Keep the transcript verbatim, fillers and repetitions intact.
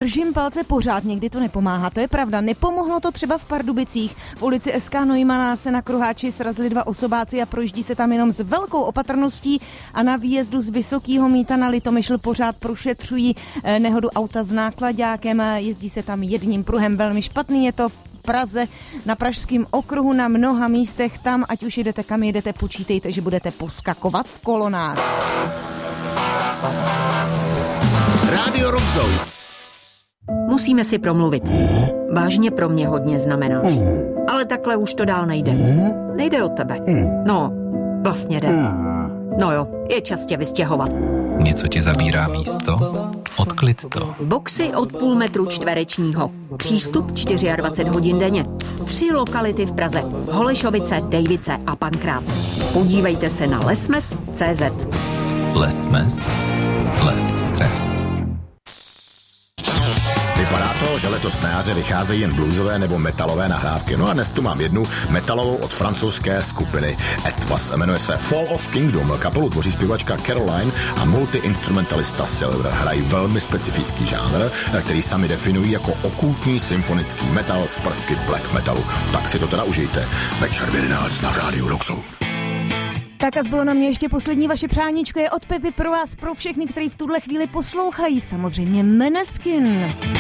držím palce pořád, někdy to nepomáhá, to je pravda. Nepomohlo to třeba v Pardubicích. V ulici S K Neumana se na kruháči srazili dva osobáci a projíždí se tam jenom s velkou opatrností a na výjezdu z Vysokýho Mýta na Litomyšl pořád prošetřují nehodu auta s náklaďákem. Jezdí se tam jedním pruhem, velmi špatný je to v Praze, na Pražském okruhu, na mnoha místech. Tam, ať už jedete kam jedete, počítejte, že budete poskakovat v kolonách. Rádio Rockzone. Musíme si promluvit. Vážně pro mě hodně znamenáš. Ale takhle už to dál nejde. Nejde o tebe. No, vlastně jde. No jo, je čas tě vystěhovat. Něco ti zabírá místo? Odklid to. Boxy od půl metru čtverečního. Přístup dvacet čtyři hodin denně. Tři lokality v Praze. Holešovice, Dejvice a Pankrác. Podívejte se na lesmes tečka cé zet. Lesmes. Les stres. Vypadá to, že letos na jaře vycházejí jen bluesové nebo metalové nahrávky. No a dnes tu mám jednu metalovou od francouzské skupiny Etwas. Jmenuje se Fall of Kingdom. Kapelu tvoří zpěvačka Caroline a multiinstrumentalista Silver. Hrají velmi specifický žánr, který sami definují jako okultní symfonický metal z prvky black metalu. Tak si to teda užijte. Večer v jedenáct na Rádiu Rockzone. Tak a zbylo na mě ještě poslední vaše přáníčko je od Pepy pro vás, pro všechny, kteří v tuhle chvíli poslouchají. Samozřejmě Måneskin.